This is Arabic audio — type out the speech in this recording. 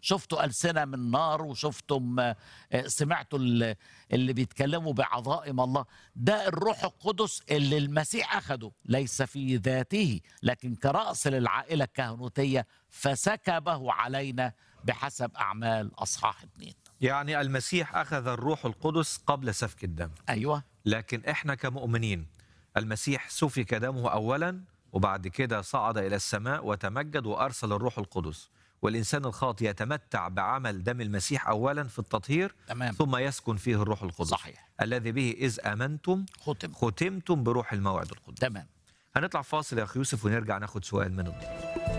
شفتوا ألسنة من نار، وشفتم سمعتوا اللي بيتكلموا بعظائم الله. ده الروح القدس اللي المسيح أخده، ليس في ذاته لكن كرأس للعائلة الكهنوتية، فسكبه علينا بحسب أعمال أصحاح 2. يعني المسيح أخذ الروح القدس قبل سفك الدم، أيوة. لكن إحنا كمؤمنين المسيح سفك دمه أولا، وبعد كده صعد إلى السماء وتمجد وأرسل الروح القدس، والإنسان الخاطئ يتمتع بعمل دم المسيح أولا في التطهير. تمام. ثم يسكن فيه الروح القدس. صحيح. الذي به إذ آمنتم ختمتم بروح الموعد القدس. تمام. هنطلع فاصل يا أخي يوسف ونرجع ناخد سؤال من الضيوف.